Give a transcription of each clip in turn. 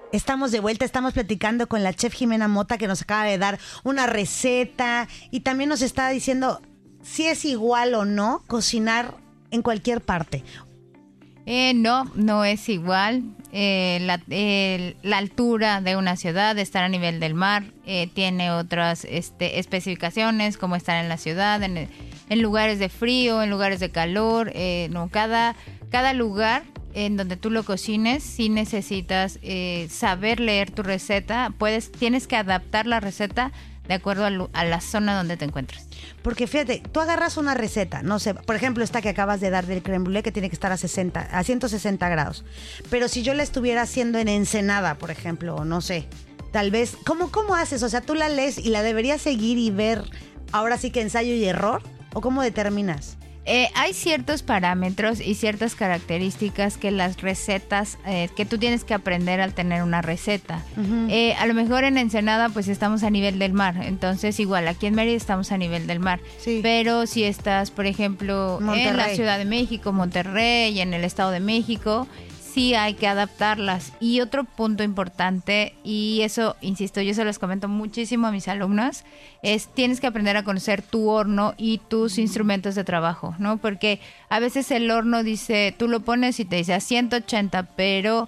Estamos de vuelta, estamos platicando con la chef Jimena Mota, que nos acaba de dar una receta y también nos está diciendo si es igual o no cocinar en cualquier parte. No es igual. La altura de una ciudad, estar a nivel del mar, tiene otras especificaciones, como estar en la ciudad, en lugares de frío, en lugares de calor. Cada lugar en donde tú lo cocines, sí necesitas saber leer tu receta. Tienes que adaptar la receta de acuerdo a la zona donde te encuentres. Porque fíjate, tú agarras una receta, no sé, por ejemplo esta que acabas de dar del crème brûlée, que tiene que estar a 160 grados. Pero si yo la estuviera haciendo en Ensenada, por ejemplo, o no sé, tal vez, ¿cómo haces? O sea, tú la lees y la deberías seguir y ver, ahora sí que ensayo y error, ¿o cómo determinas? Hay ciertos parámetros y ciertas características que las recetas, que tú tienes que aprender al tener una receta. Uh-huh. A lo mejor en Ensenada pues estamos a nivel del mar, entonces igual aquí en Mérida estamos a nivel del mar. Sí. Pero si estás, por ejemplo, en la Ciudad de México, Monterrey, en el Estado de México, sí hay que adaptarlas. Y otro punto importante, y eso, insisto, yo se los comento muchísimo a mis alumnos, es tienes que aprender a conocer tu horno y tus instrumentos de trabajo, ¿no? Porque a veces el horno dice, tú lo pones y te dice a 180, pero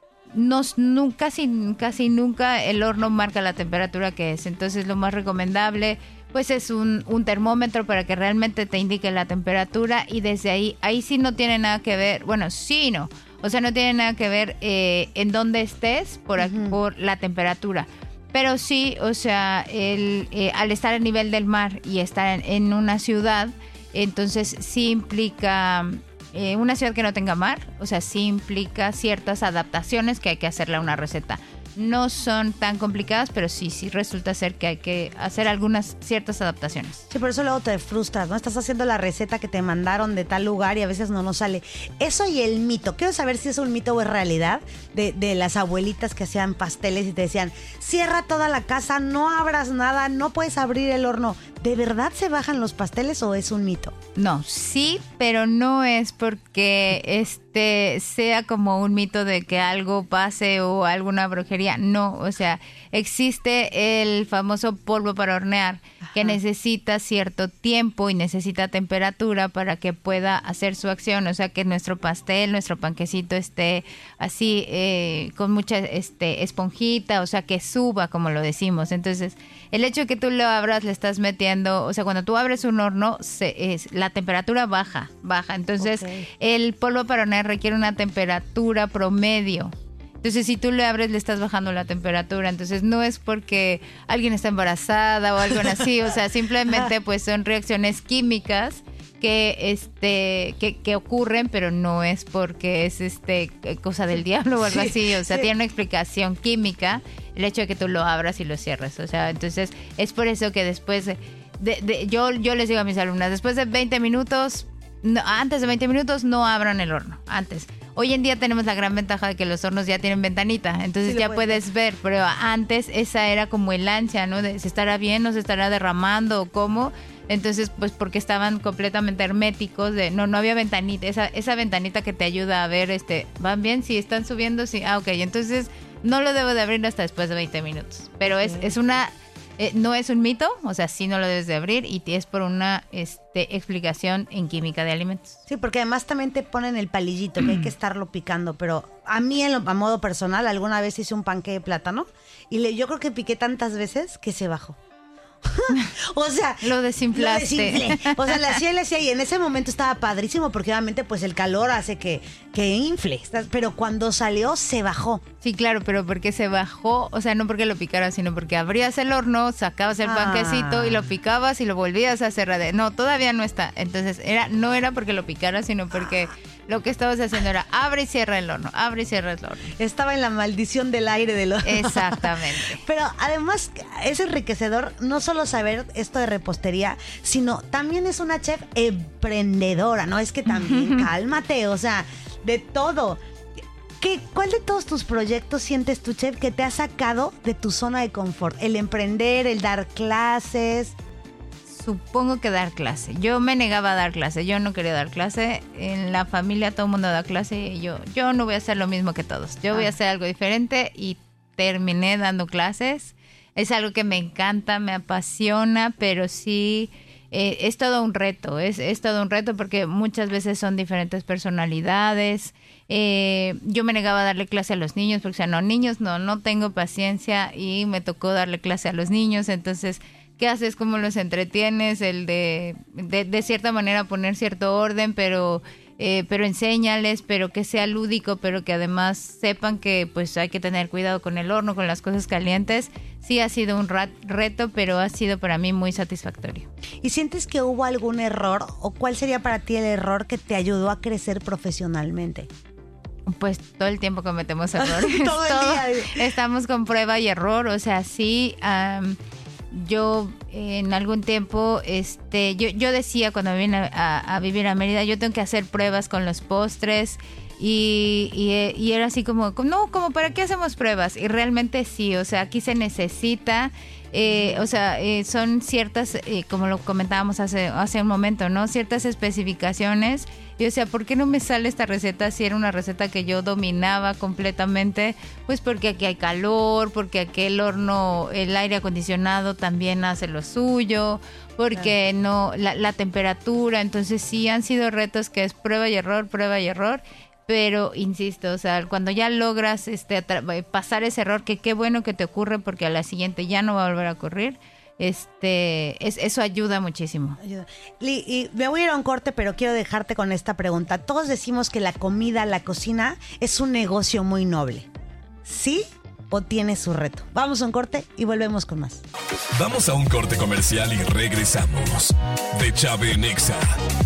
casi nunca el horno marca la temperatura que es. Entonces lo más recomendable pues es un termómetro para que realmente te indique la temperatura, y desde ahí sí no tiene nada que ver, bueno, sí no, o sea, no tiene nada que ver en dónde estés por la temperatura. Pero sí, o sea, al estar a nivel del mar y estar en una ciudad, entonces sí implica una ciudad que no tenga mar, o sea, sí implica ciertas adaptaciones que hay que hacerle a una receta. No son tan complicadas, pero sí resulta ser que hay que hacer algunas ciertas adaptaciones. Sí, por eso luego te frustras, ¿no? Estás haciendo la receta que te mandaron de tal lugar y a veces no nos sale. Eso y el mito. Quiero saber si es un mito o es realidad de las abuelitas que hacían pasteles y te decían, cierra toda la casa, no abras nada, no puedes abrir el horno. ¿De verdad se bajan los pasteles o es un mito? No, sí, pero no es porque sea como un mito de que algo pase o alguna brujería. No, o sea, existe el famoso polvo para hornear, que necesita cierto tiempo y necesita temperatura para que pueda hacer su acción. O sea, que nuestro pastel, nuestro panquecito esté así con mucha esponjita, o sea, que suba, como lo decimos. Entonces, el hecho de que tú lo abras, le estás metiendo, o sea, cuando tú abres un horno, la temperatura baja. Entonces, el polvo para hornear requiere una temperatura promedio. Entonces, si tú le abres, le estás bajando la temperatura. Entonces, no es porque alguien está embarazada o algo así. O sea, simplemente pues son reacciones químicas que ocurren, pero no es porque es cosa del diablo o algo así. O sea, tiene una explicación química el hecho de que tú lo abras y lo cierres. O sea, entonces es por eso que después yo les digo a mis alumnas, después de 20 minutos, antes de 20 minutos no abran el horno, antes. Hoy en día tenemos la gran ventaja de que los hornos ya tienen ventanita, entonces ya puedes ver, pero antes esa era como el ansia, ¿no? De si estará bien o se estará derramando o cómo. Entonces, pues porque estaban completamente herméticos, no había ventanita, esa ventanita que te ayuda a ver, ¿van bien? Si están subiendo, sí, ok, entonces no lo debo de abrir hasta después de 20 minutos, pero es una... no es un mito, o sea, sí no lo debes de abrir y es por una explicación en química de alimentos. Sí, porque además también te ponen el palillito que hay que estarlo picando, pero a mí a modo personal alguna vez hice un panqué de plátano y yo creo que piqué tantas veces que se bajó. O sea, lo desinflaste. O sea, le hacía y en ese momento estaba padrísimo porque obviamente pues el calor hace que infle, pero cuando salió se bajó. Sí, claro, pero porque se bajó, o sea, no porque lo picaras, sino porque abrías el horno, sacabas el panquecito y lo picabas y lo volvías a cerrar. No, todavía no está. Entonces, no era porque lo picaras, sino porque lo que estabas haciendo era abre y cierra el horno, abre y cierra el horno. Estaba en la maldición del aire del horno. Exactamente. Pero además es enriquecedor no solo saber esto de repostería, sino también es una chef emprendedora, ¿no? Es que también, cálmate, o sea, de todo. ¿Cuál de todos tus proyectos sientes tú, chef, que te ha sacado de tu zona de confort? El emprender, el dar clases. Supongo que dar clase. Yo me negaba a dar clase. Yo no quería dar clase. En la familia todo el mundo da clase y yo no voy a hacer lo mismo que todos. Yo voy a hacer algo diferente y terminé dando clases. Es algo que me encanta, me apasiona, pero sí es todo un reto. Es todo un reto porque muchas veces son diferentes personalidades. Yo me negaba a darle clase a los niños porque, o sea, niños no tengo paciencia, y me tocó darle clase a los niños. Entonces, ¿qué haces? ¿Cómo los entretienes? El de cierta manera poner cierto orden, pero enséñales, pero que sea lúdico, pero que además sepan que pues hay que tener cuidado con el horno, con las cosas calientes. Sí ha sido un reto, pero ha sido para mí muy satisfactorio. ¿Y sientes que hubo algún error, o cuál sería para ti el error que te ayudó a crecer profesionalmente? Pues todo el tiempo cometemos errores. Todo el día. Estamos con prueba y error, o sea, sí. Yo en algún tiempo, yo decía cuando me vine a vivir a Mérida, yo tengo que hacer pruebas con los postres, y era así como, no, como ¿para qué hacemos pruebas? Y realmente sí, o sea, aquí se necesita, son ciertas, como lo comentábamos hace un momento, ¿no? Ciertas especificaciones. Y o sea, ¿por qué no me sale esta receta si era una receta que yo dominaba completamente? Pues porque aquí hay calor, porque aquí el horno, el aire acondicionado también hace lo suyo, porque no, la temperatura. Entonces sí han sido retos que es prueba y error, pero insisto, o sea, cuando ya logras pasar ese error, que qué bueno que te ocurre porque a la siguiente ya no va a volver a ocurrir. Eso ayuda muchísimo. Y me voy a ir a un corte, pero quiero dejarte con esta pregunta. Todos decimos que la comida, la cocina es un negocio muy noble. ¿Sí o tiene su reto? Vamos a un corte y volvemos con más. Vamos a un corte comercial y regresamos. De Chave en Exa.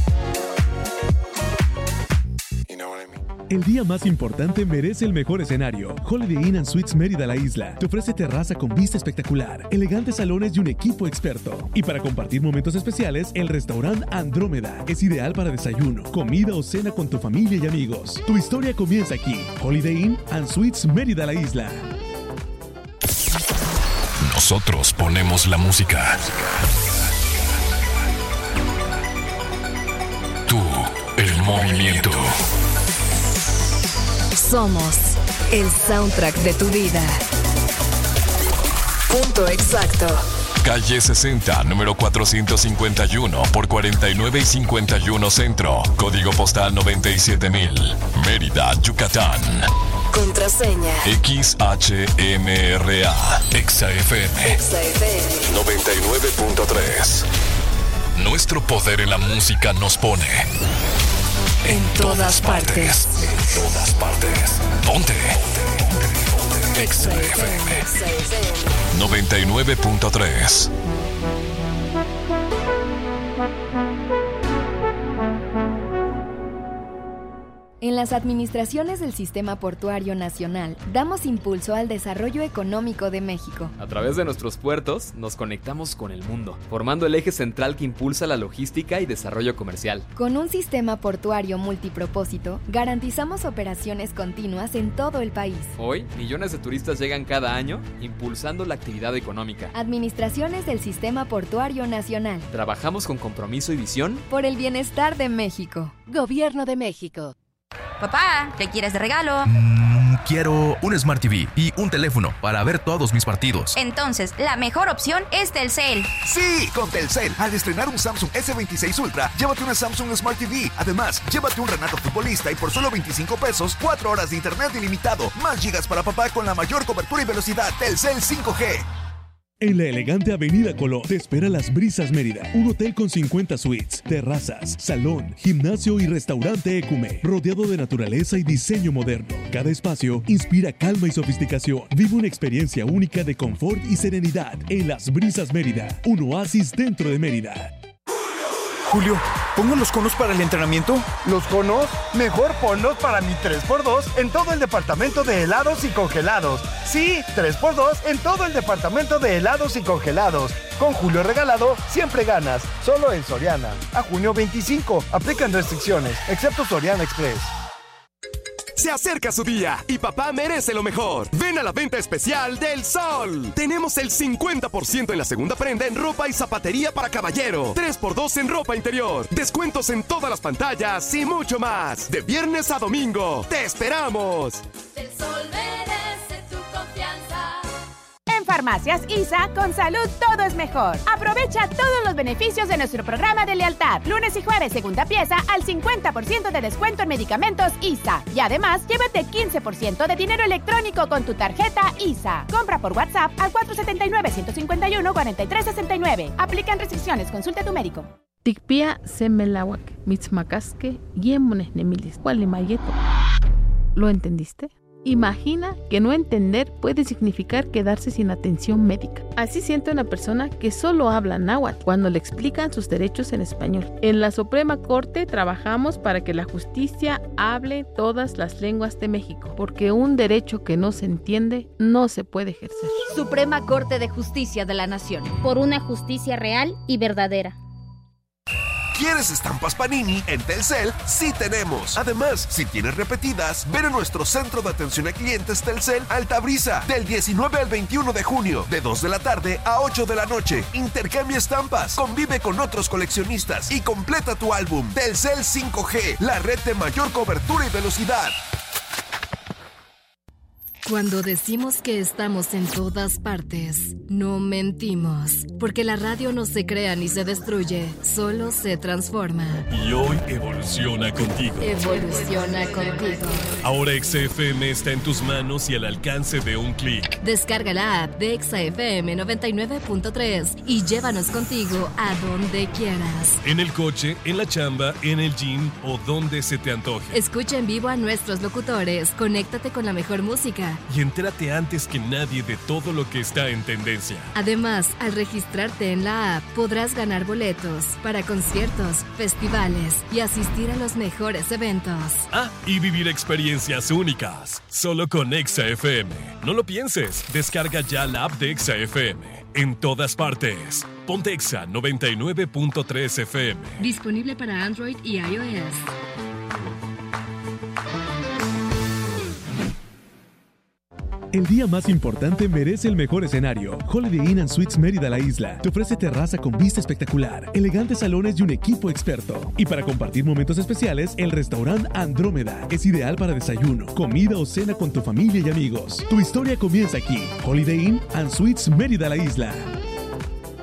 El día más importante merece el mejor escenario. Holiday Inn & Suites Mérida La Isla te ofrece terraza con vista espectacular, elegantes salones y un equipo experto. Y para compartir momentos especiales, el restaurante Andrómeda es ideal para desayuno, comida o cena con tu familia y amigos. Tu historia comienza aquí. Holiday Inn & Suites Mérida La Isla. Nosotros ponemos la música. Tú, el movimiento. Somos el soundtrack de tu vida. Punto exacto. Calle 60, número 451 por 49 y 51 Centro. Código postal 97000. Mérida, Yucatán. Contraseña XHMRA. ExaFM 99.3. Nuestro poder en la música nos pone en todas partes. En todas partes. Ponte. XFM 99.3. En las administraciones del Sistema Portuario Nacional, damos impulso al desarrollo económico de México. A través de nuestros puertos, nos conectamos con el mundo, formando el eje central que impulsa la logística y desarrollo comercial. Con un sistema portuario multipropósito, garantizamos operaciones continuas en todo el país. Hoy, millones de turistas llegan cada año, impulsando la actividad económica. Administraciones del Sistema Portuario Nacional. Trabajamos con compromiso y visión por el bienestar de México. Gobierno de México. Papá, ¿qué quieres de regalo? Quiero un Smart TV y un teléfono para ver todos mis partidos. Entonces, la mejor opción es Telcel. Sí, con Telcel. Al estrenar un Samsung S26 Ultra, llévate una Samsung Smart TV. Además, llévate un Renato Futbolista y por solo 25 pesos, 4 horas de internet ilimitado. Más gigas para papá con la mayor cobertura y velocidad. Telcel 5G. En la elegante Avenida Colón te espera Las Brisas Mérida, un hotel con 50 suites, terrazas, salón, gimnasio y restaurante Ecume, rodeado de naturaleza y diseño moderno. Cada espacio inspira calma y sofisticación. Vive una experiencia única de confort y serenidad en Las Brisas Mérida, un oasis dentro de Mérida. Julio, ¿pongo los conos para el entrenamiento? ¿Los conos? Mejor ponlos para mi 3x2 en todo el departamento de helados y congelados. Sí, 3x2 en todo el departamento de helados y congelados. Con Julio regalado, siempre ganas. Solo en Soriana. A junio 25. Aplican restricciones, excepto Soriana Express. Se acerca su día y papá merece lo mejor. Ven a la venta especial del Sol. Tenemos el 50% en la segunda prenda en ropa y zapatería para caballero. 3x2 en ropa interior. Descuentos en todas las pantallas y mucho más. De viernes a domingo. ¡Te esperamos! El Sol merece tu confianza. Farmacias ISA, con salud todo es mejor. Aprovecha todos los beneficios de nuestro programa de lealtad. Lunes y jueves, segunda pieza, al 50% de descuento en medicamentos ISA. Y además, llévate 15% de dinero electrónico con tu tarjeta ISA. Compra por WhatsApp al 479-151-4369. Aplican restricciones. Consulta a tu médico. Tikpia semelawak, mitzmakaske, yemones nemilis, mayeto. ¿Lo entendiste? Imagina que no entender puede significar quedarse sin atención médica. Así siente una persona que solo habla náhuatl cuando le explican sus derechos en español. En la Suprema Corte trabajamos para que la justicia hable todas las lenguas de México, porque un derecho que no se entiende no se puede ejercer. Suprema Corte de Justicia de la Nación. Por una justicia real y verdadera. ¿Quieres estampas Panini? En Telcel sí tenemos. Además, si tienes repetidas, ven a nuestro centro de atención a clientes Telcel Altabrisa del 19 al 21 de junio, de 2 de la tarde a 8 de la noche. Intercambia estampas, convive con otros coleccionistas y completa tu álbum. Telcel 5G, la red de mayor cobertura y velocidad. Cuando decimos que estamos en todas partes, no mentimos, porque la radio no se crea ni se destruye, solo se transforma. Y hoy evoluciona contigo. Evoluciona contigo. Ahora XFM está en tus manos y al alcance de un clic. Descarga la app de XFM 99.3 y llévanos contigo a donde quieras. En el coche, en la chamba, en el gym o donde se te antoje. Escucha en vivo a nuestros locutores, conéctate con la mejor música. Y entérate antes que nadie de todo lo que está en tendencia. Además, al registrarte en la app, podrás ganar boletos para conciertos, festivales y asistir a los mejores eventos. Ah, y vivir experiencias únicas. Solo con XFM. No lo pienses. Descarga ya la app de XFM. En todas partes. Ponte Exa 99.3 FM. Disponible para Android y iOS. El día más importante merece el mejor escenario. Holiday Inn & Suites Mérida La Isla te ofrece terraza con vista espectacular, elegantes salones y un equipo experto. Y para compartir momentos especiales, el restaurante Andrómeda es ideal para desayuno, comida o cena con tu familia y amigos. Tu historia comienza aquí. Holiday Inn & Suites Mérida La Isla.